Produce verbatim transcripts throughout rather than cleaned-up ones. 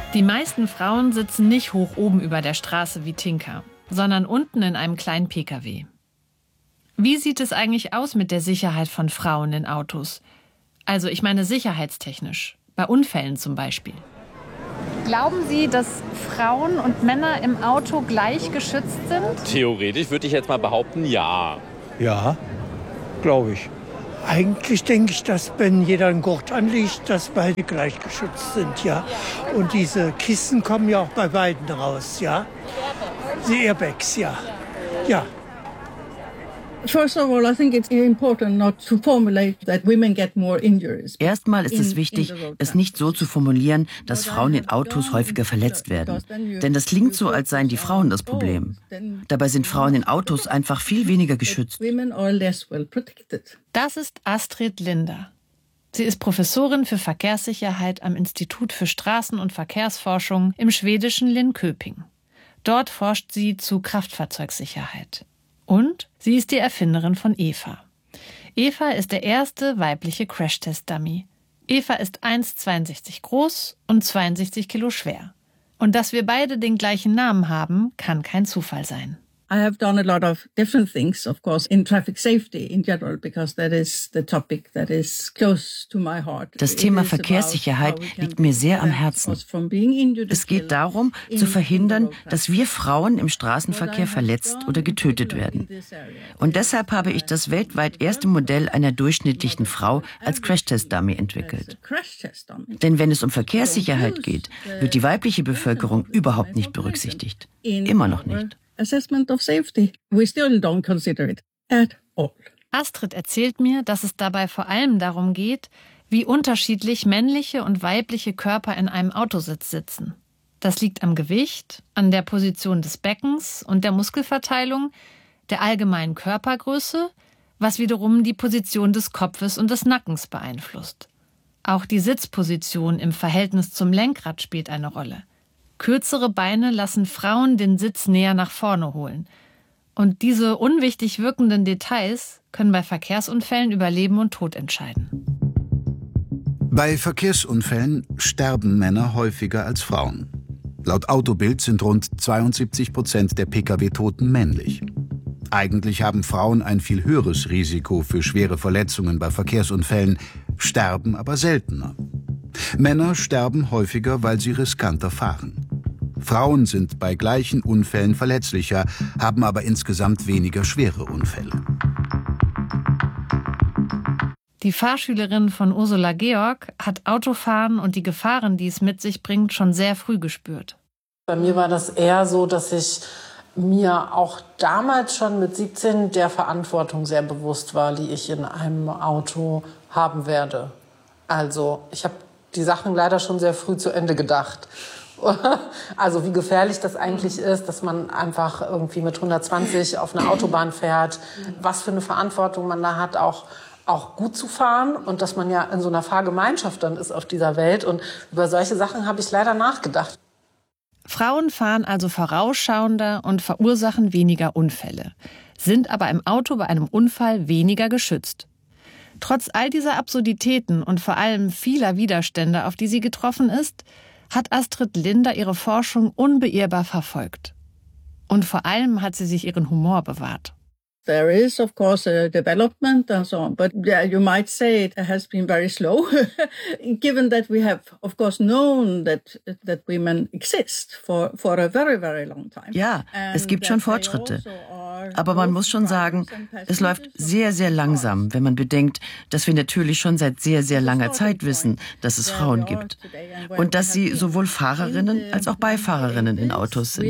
Die meisten Frauen sitzen nicht hoch oben über der Straße wie Tinka, sondern unten in einem kleinen Pkw. Wie sieht es eigentlich aus mit der Sicherheit von Frauen in Autos? Also ich meine sicherheitstechnisch, bei Unfällen zum Beispiel. Glauben Sie, dass Frauen und Männer im Auto gleich geschützt sind? Theoretisch würde ich jetzt mal behaupten, ja. Ja, glaube ich. Eigentlich denke ich, dass wenn jeder einen Gurt anlegt, dass beide gleich geschützt sind, ja. Und diese Kisten kommen ja auch bei beiden raus, ja. Die Airbags, ja. Ja. Erstmal ist es wichtig, es nicht so zu formulieren, dass Frauen in Autos häufiger verletzt werden. Denn das klingt so, als seien die Frauen das Problem. Dabei sind Frauen in Autos einfach viel weniger geschützt. Das ist Astrid Linder. Sie ist Professorin für Verkehrssicherheit am Institut für Straßen- und Verkehrsforschung im schwedischen Linköping. Dort forscht sie zu Kraftfahrzeugsicherheit. Und sie ist die Erfinderin von Eva. Eva ist der erste weibliche Crashtest-Dummy. Eva ist eins Komma zweiundsechzig groß und zweiundsechzig Kilo schwer. Und dass wir beide den gleichen Namen haben, kann kein Zufall sein. I have done a lot of different things, of course, in traffic safety in general, because that is the topic that is close to my heart. Das Thema Verkehrssicherheit liegt mir sehr am Herzen. Es geht darum, zu verhindern, dass wir Frauen im Straßenverkehr verletzt oder getötet werden. Und deshalb habe ich das weltweit erste Modell einer durchschnittlichen Frau als Crashtest-Dummy entwickelt. Denn wenn es um Verkehrssicherheit geht, wird die weibliche Bevölkerung überhaupt nicht berücksichtigt. Immer noch nicht. Assessment of safety. We still don't consider it at all. Astrid erzählt mir, dass es dabei vor allem darum geht, wie unterschiedlich männliche und weibliche Körper in einem Autositz sitzen. Das liegt am Gewicht, an der Position des Beckens und der Muskelverteilung, der allgemeinen Körpergröße, was wiederum die Position des Kopfes und des Nackens beeinflusst. Auch die Sitzposition im Verhältnis zum Lenkrad spielt eine Rolle. Kürzere Beine lassen Frauen den Sitz näher nach vorne holen. Und diese unwichtig wirkenden Details können bei Verkehrsunfällen über Leben und Tod entscheiden. Bei Verkehrsunfällen sterben Männer häufiger als Frauen. Laut Autobild sind rund zweiundsiebzig Prozent der Pkw-Toten männlich. Eigentlich haben Frauen ein viel höheres Risiko für schwere Verletzungen bei Verkehrsunfällen, sterben aber seltener. Männer sterben häufiger, weil sie riskanter fahren. Frauen sind bei gleichen Unfällen verletzlicher, haben aber insgesamt weniger schwere Unfälle. Die Fahrschülerin von Ursula Georg hat Autofahren und die Gefahren, die es mit sich bringt, schon sehr früh gespürt. Bei mir war das eher so, dass ich mir auch damals schon mit siebzehn der Verantwortung sehr bewusst war, die ich in einem Auto haben werde. Also ich habe die Sachen leider schon sehr früh zu Ende gedacht. Also wie gefährlich das eigentlich ist, dass man einfach irgendwie mit hundertzwanzig auf eine Autobahn fährt, was für eine Verantwortung man da hat, auch, auch gut zu fahren und dass man ja in so einer Fahrgemeinschaft dann ist auf dieser Welt. Und über solche Sachen habe ich leider nachgedacht. Frauen fahren also vorausschauender und verursachen weniger Unfälle, sind aber im Auto bei einem Unfall weniger geschützt. Trotz all dieser Absurditäten und vor allem vieler Widerstände, auf die sie getroffen ist, hat Astrid Linder ihre Forschung unbeirrbar verfolgt. Und vor allem hat sie sich ihren Humor bewahrt. There is, of course, a development and so on, but yeah, you might say it has been very slow, given that we have, of course, known that that women exist for for a very, very long time. Ja, es gibt schon Fortschritte. Aber man muss schon sagen, es läuft sehr, sehr langsam, wenn man bedenkt, dass wir natürlich schon seit sehr, sehr langer Zeit wissen, dass es Frauen gibt. Und dass sie sowohl Fahrerinnen als auch Beifahrer in Autos sind.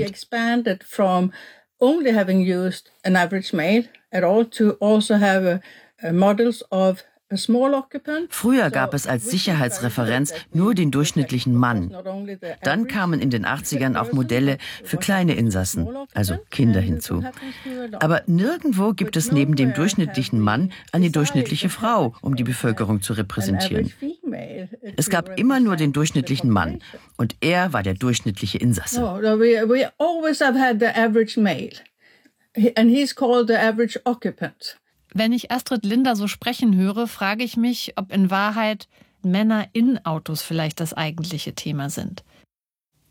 Only having used an average male at all to also have uh, models of a small occupant. Früher gab es als Sicherheitsreferenz nur den durchschnittlichen Mann. Dann kamen in den achtzigern auch Modelle für kleine Insassen, also Kinder hinzu. Aber nirgendwo gibt es neben dem durchschnittlichen Mann eine durchschnittliche Frau, um die Bevölkerung zu repräsentieren. Es gab immer nur den durchschnittlichen Mann und er war der durchschnittliche Insasse. No, we, we always have had the average male and he's called the average occupant. Wenn ich Astrid Linder so sprechen höre, frage ich mich, ob in Wahrheit Männer in Autos vielleicht das eigentliche Thema sind.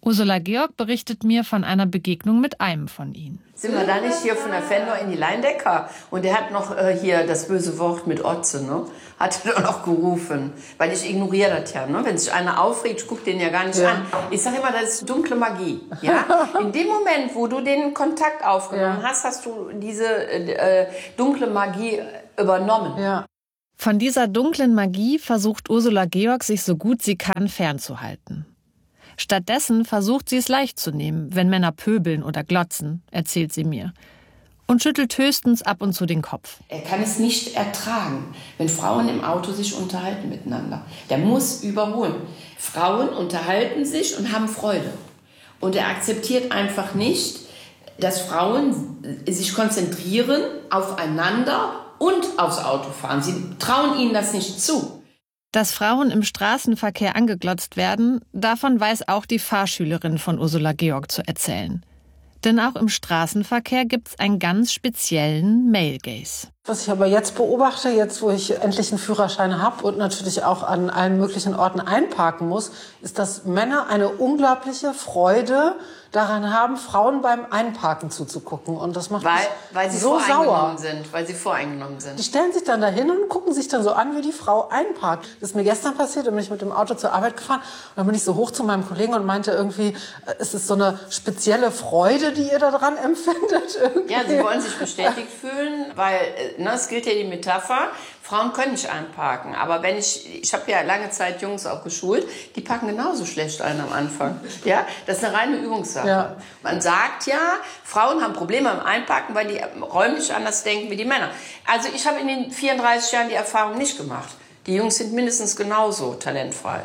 Ursula Georg berichtet mir von einer Begegnung mit einem von ihnen. Sind wir da nicht hier von der Fendor in die Leindecker? Und der hat noch äh, hier das böse Wort mit Otze, ne? Hat er noch gerufen. Weil ich ignoriere das ja, ne? Wenn sich einer aufregt, ich gucke den ja gar nicht ja. an. Ich sage immer, das ist dunkle Magie, ja? In dem Moment, wo du den Kontakt aufgenommen ja. hast, hast du diese äh, dunkle Magie übernommen. Ja. Von dieser dunklen Magie versucht Ursula Georg, sich so gut sie kann, fernzuhalten. Stattdessen versucht sie es leicht zu nehmen, wenn Männer pöbeln oder glotzen, erzählt sie mir. Und schüttelt höchstens ab und zu den Kopf. Er kann es nicht ertragen, wenn Frauen im Auto sich unterhalten miteinander. Der muss überholen. Frauen unterhalten sich und haben Freude. Und er akzeptiert einfach nicht, dass Frauen sich konzentrieren aufeinander und aufs Autofahren. Sie trauen ihnen das nicht zu. Dass Frauen im Straßenverkehr angeglotzt werden, davon weiß auch die Fahrschülerin von Ursula Georg zu erzählen. Denn auch im Straßenverkehr gibt es einen ganz speziellen Male Gaze. Was ich aber jetzt beobachte, jetzt wo ich endlich einen Führerschein habe und natürlich auch an allen möglichen Orten einparken muss, ist, dass Männer eine unglaubliche Freude daran haben, Frauen beim Einparken zuzugucken. Und das macht weil, mich weil sie so sauer. Sind, weil sie voreingenommen sind. Die stellen sich dann dahin und gucken sich dann so an, wie die Frau einparkt. Das ist mir gestern passiert, da bin ich mit dem Auto zur Arbeit gefahren. Und dann bin ich so hoch zu meinem Kollegen und meinte irgendwie, es ist so eine spezielle Freude, die ihr daran empfindet. Irgendwie. Ja, sie wollen sich bestätigt fühlen, weil ne, es gilt ja die Metapher, Frauen können nicht einparken. Aber wenn ich, ich habe ja lange Zeit Jungs auch geschult, die parken genauso schlecht ein am Anfang. Ja, das ist eine reine Übungssache. Ja. Man sagt ja, Frauen haben Probleme beim Einparken, weil die räumlich anders denken wie die Männer. Also ich habe in den vierunddreißig Jahren die Erfahrung nicht gemacht. Die Jungs sind mindestens genauso talentfrei.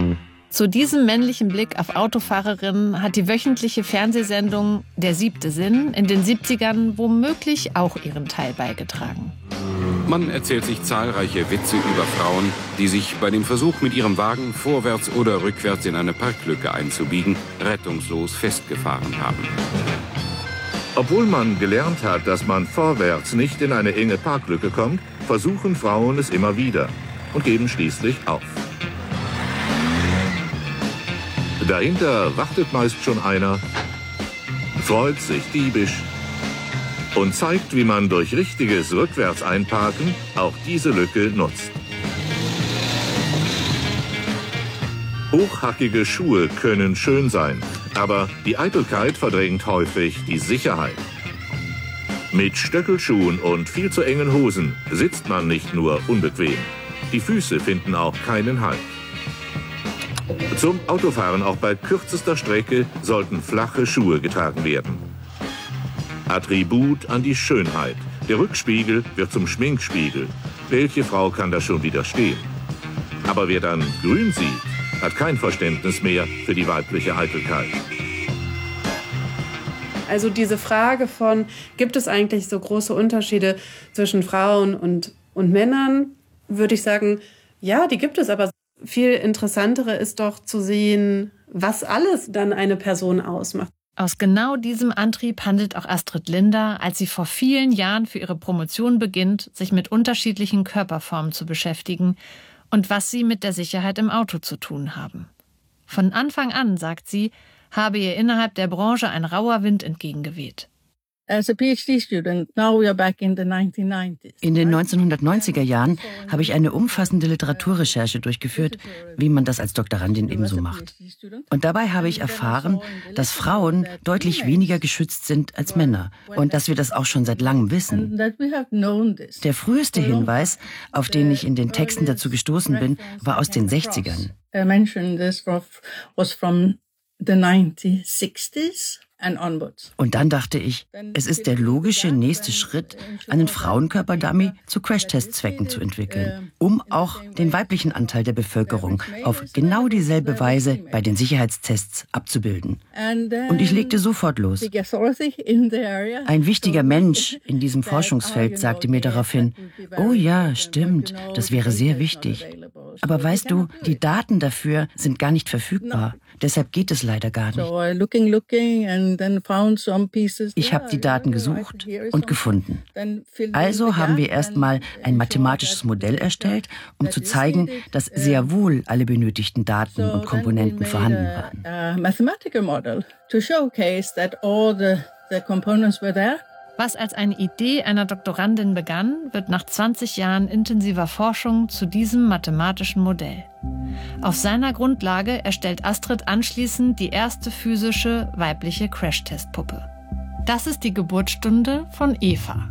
Zu diesem männlichen Blick auf Autofahrerinnen hat die wöchentliche Fernsehsendung Der siebte Sinn in den siebzigern womöglich auch ihren Teil beigetragen. Man erzählt sich zahlreiche Witze über Frauen, die sich bei dem Versuch, mit ihrem Wagen vorwärts oder rückwärts in eine Parklücke einzubiegen, rettungslos festgefahren haben. Obwohl man gelernt hat, dass man vorwärts nicht in eine enge Parklücke kommt, versuchen Frauen es immer wieder und geben schließlich auf. Dahinter wartet meist schon einer, freut sich diebisch und zeigt, wie man durch richtiges Rückwärts-Einparken auch diese Lücke nutzt. Hochhackige Schuhe können schön sein, aber die Eitelkeit verdrängt häufig die Sicherheit. Mit Stöckelschuhen und viel zu engen Hosen sitzt man nicht nur unbequem, die Füße finden auch keinen Halt. Zum Autofahren auch bei kürzester Strecke sollten flache Schuhe getragen werden. Attribut an die Schönheit. Der Rückspiegel wird zum Schminkspiegel. Welche Frau kann das schon widerstehen? Aber wer dann grün sieht, hat kein Verständnis mehr für die weibliche Eitelkeit. Also diese Frage von, gibt es eigentlich so große Unterschiede zwischen Frauen und, und Männern, würde ich sagen, ja, die gibt es, aber viel interessantere ist doch zu sehen, was alles dann eine Person ausmacht. Aus genau diesem Antrieb handelt auch Astrid Linder, als sie vor vielen Jahren für ihre Promotion beginnt, sich mit unterschiedlichen Körperformen zu beschäftigen und was sie mit der Sicherheit im Auto zu tun haben. Von Anfang an, sagt sie, habe ihr innerhalb der Branche ein rauer Wind entgegengeweht. As a PhD student, now we are back in the nineteen nineties. In den neunzehnhundertneunziger Jahren habe ich eine umfassende Literaturrecherche durchgeführt, wie man das als Doktorandin ebenso macht. Und dabei habe ich erfahren, dass Frauen deutlich weniger geschützt sind als Männer und dass wir das auch schon seit langem wissen. Der früheste Hinweis, auf den ich in den Texten dazu gestoßen bin, war aus den sechzigern. I mentioned this was from the nineteen sixties. Und dann dachte ich, es ist der logische nächste Schritt, einen Frauenkörperdummy zu Crashtest-Zwecken zu entwickeln, um auch den weiblichen Anteil der Bevölkerung auf genau dieselbe Weise bei den Sicherheitstests abzubilden. Und ich legte sofort los. Ein wichtiger Mensch in diesem Forschungsfeld sagte mir daraufhin, oh ja, stimmt, das wäre sehr wichtig. Aber weißt du, die Daten dafür sind gar nicht verfügbar. Deshalb geht es leider gar nicht. Ich habe die Daten gesucht und gefunden. Also haben wir erstmal ein mathematisches Modell erstellt, um zu zeigen, dass sehr wohl alle benötigten Daten und Komponenten vorhanden waren. Was als eine Idee einer Doktorandin begann, wird nach zwanzig Jahren intensiver Forschung zu diesem mathematischen Modell. Auf seiner Grundlage erstellt Astrid anschließend die erste physische weibliche Crashtestpuppe. Das ist die Geburtsstunde von Eva.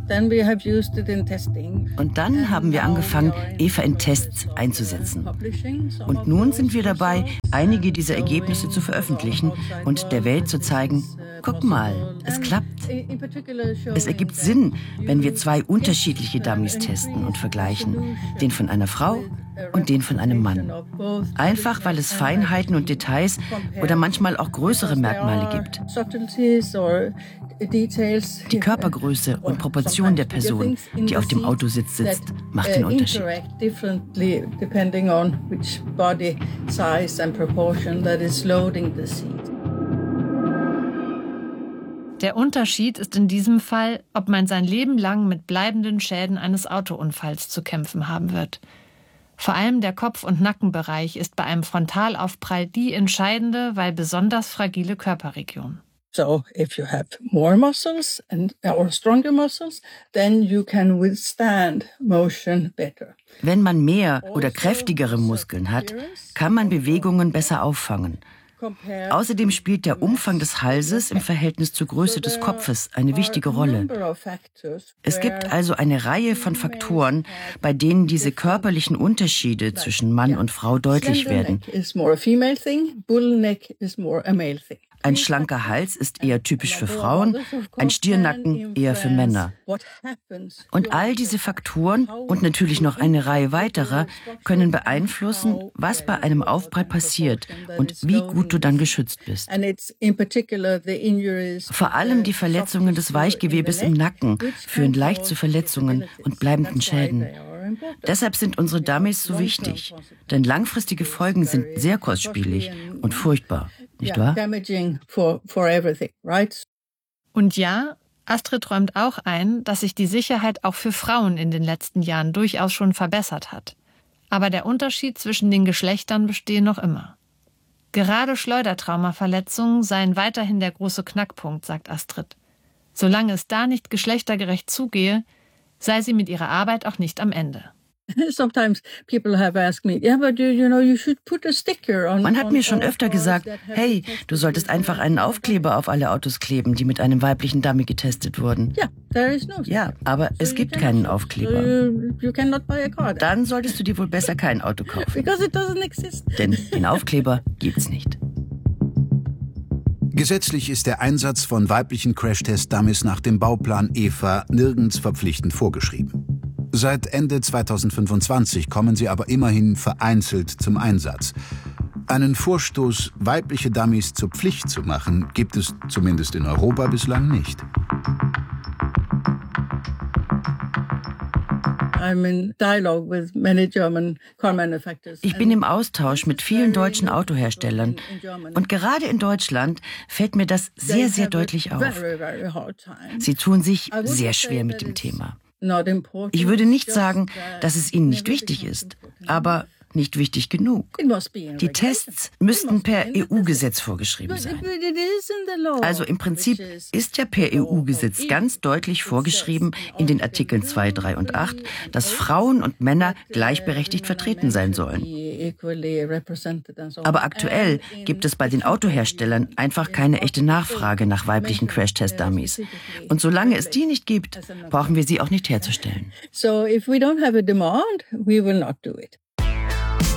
Und dann haben wir angefangen, Eva in Tests einzusetzen. Und nun sind wir dabei, einige dieser Ergebnisse zu veröffentlichen und der Welt zu zeigen, guck mal, es klappt. Es ergibt Sinn, wenn wir zwei unterschiedliche Dummies testen und vergleichen, den von einer Frau und den von einem Mann. Einfach, weil es Feinheiten und Details oder manchmal auch größere Merkmale gibt. Die Körpergröße und Proportion der Person, die auf dem Autositz sitzt, macht den Unterschied. Der Unterschied ist in diesem Fall, ob man sein Leben lang mit bleibenden Schäden eines Autounfalls zu kämpfen haben wird. Vor allem der Kopf- und Nackenbereich ist bei einem Frontalaufprall die entscheidende, weil besonders fragile Körperregion. So if you have more muscles and or stronger muscles, then you can withstand motion better. Wenn man mehr oder kräftigere Muskeln hat, kann man Bewegungen besser auffangen. Außerdem spielt der Umfang des Halses im Verhältnis zur Größe des Kopfes eine wichtige Rolle. Es gibt also eine Reihe von Faktoren, bei denen diese körperlichen Unterschiede zwischen Mann und Frau deutlich werden. Ein schlanker Hals ist eher typisch für Frauen, ein Stirnnacken eher für Männer. Und all diese Faktoren und natürlich noch eine Reihe weiterer können beeinflussen, was bei einem Aufprall passiert und wie gut du dann geschützt bist. Vor allem die Verletzungen des Weichgewebes im Nacken führen leicht zu Verletzungen und bleibenden Schäden. Deshalb sind unsere Dummies so wichtig, denn langfristige Folgen sind sehr kostspielig und furchtbar. Nicht wahr? Und ja, Astrid räumt auch ein, dass sich die Sicherheit auch für Frauen in den letzten Jahren durchaus schon verbessert hat. Aber der Unterschied zwischen den Geschlechtern bestehe noch immer. Gerade Schleudertraumaverletzungen seien weiterhin der große Knackpunkt, sagt Astrid. Solange es da nicht geschlechtergerecht zugehe, sei sie mit ihrer Arbeit auch nicht am Ende. Man hat mir schon öfter gesagt, hey, du solltest einfach einen Aufkleber auf alle Autos kleben, die mit einem weiblichen Dummy getestet wurden. Ja, aber es gibt keinen Aufkleber. Dann solltest du dir wohl besser kein Auto kaufen. Denn den Aufkleber gibt's nicht. Gesetzlich ist der Einsatz von weiblichen Crashtest-Dummies nach dem Bauplan Eva nirgends verpflichtend vorgeschrieben. Seit Ende zweitausendfünfundzwanzig kommen sie aber immerhin vereinzelt zum Einsatz. Einen Vorstoß, weibliche Dummies zur Pflicht zu machen, gibt es zumindest in Europa bislang nicht. Ich bin im Austausch mit vielen deutschen Autoherstellern. Und gerade in Deutschland fällt mir das sehr, sehr deutlich auf. Sie tun sich sehr schwer mit dem Thema. Ich würde nicht sagen, dass es ihnen nicht wichtig ist, aber nicht wichtig genug. Die Tests müssten per E U-Gesetz vorgeschrieben sein. Also im Prinzip ist ja per E U-Gesetz ganz deutlich vorgeschrieben in den Artikeln zwei, drei und acht, dass Frauen und Männer gleichberechtigt vertreten sein sollen. Aber aktuell gibt es bei den Autoherstellern einfach keine echte Nachfrage nach weiblichen Crash-Test-Dummies. Und solange es die nicht gibt, brauchen wir sie auch nicht herzustellen. So if we don't have a demand, we will not do it.